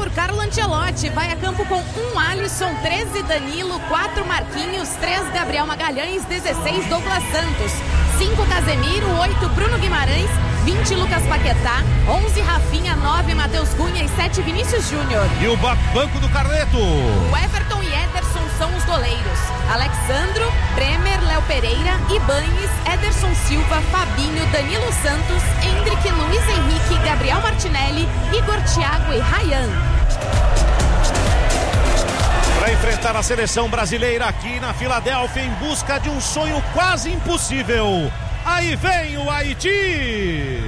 treinador Carlo Ancelotti vai a campo com 1 Alisson, 13 Danilo, 4 Marquinhos, 3 Gabriel Magalhães, 16 Douglas Santos, 5 Casemiro, 8 Bruno Guimarães, 20 Lucas Paquetá, 11 Rafinha, 9 Matheus Cunha e 7 Vinícius Júnior. E o banco do Carleto? O Everton e Ederson são os goleiros. Alexandro, Bremer, Léo Pereira, Ibanes, Ederson Silva, Fabinho, Danilo Santos, Endrick, Luiz Henrique, Gabriel Martinelli, Igor Thiago e Ryan. Para enfrentar a seleção brasileira aqui na Filadélfia em busca de um sonho quase impossível. Aí vem o Haiti.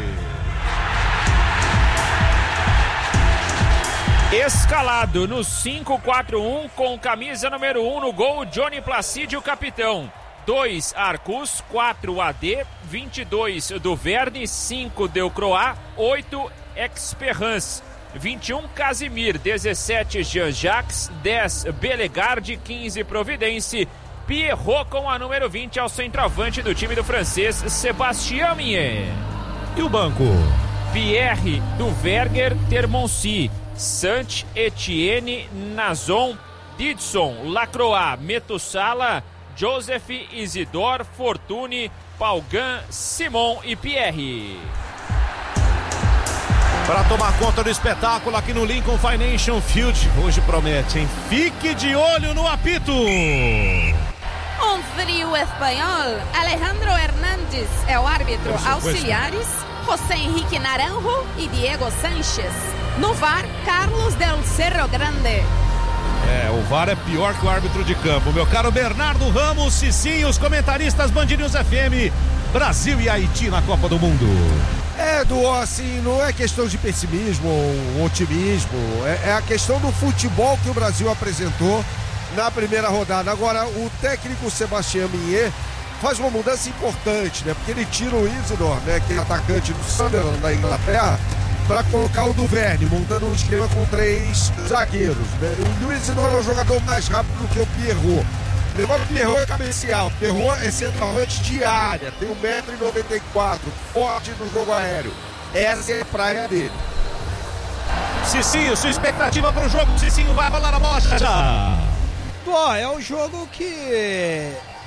Escalado no 5-4-1 com camisa número 1 no gol, Johnny Placídio, capitão. 2 Arcus, 4 AD, 22 Duverne, 5 Delcroix, 8 Experience, 21 Casimir, 17 Jean-Jacques, 10 Bellegarde, 15 Providence, Pierrot com a número 20 ao centroavante do time do francês, Sébastien Mier. E o banco? Pierre, Duverger, Termonci, Sant, Etienne, Nazon, Didson, Lacroix, Metussala, Joseph, Isidore, Fortune, Palgan, Simon e Pierre. Para tomar conta do espetáculo aqui no Lincoln Financial Field, hoje promete, hein? Fique de olho no apito. Um frio espanhol, Alejandro Hernández é o árbitro. Auxiliares, José Henrique Naranjo e Diego Sánchez. No VAR, Carlos del Cerro Grande. O VAR é pior que o árbitro de campo. Meu caro Bernardo Ramos, Cicinho, os comentaristas Band News FM, Brasil e Haiti na Copa do Mundo. Assim, não é questão de pessimismo ou otimismo, é a questão do futebol que o Brasil apresentou na primeira rodada. Agora, o técnico Sébastien Mier faz uma mudança importante, né? Porque ele tira o Isidore, né? Que é atacante do Sunderland da Inglaterra, para colocar o Duverne, montando um esquema com 3 zagueiros, né? O Isidore é um jogador mais rápido do que o Pierrot. Lembrando que o Pierrot é cabecear, o Pierrot é centroavante de área, tem 1,94 m, forte no jogo aéreo. Essa é a praia dele. Cicinho, sua expectativa para o jogo? Cicinho, vai rolar a bola já. É um jogo que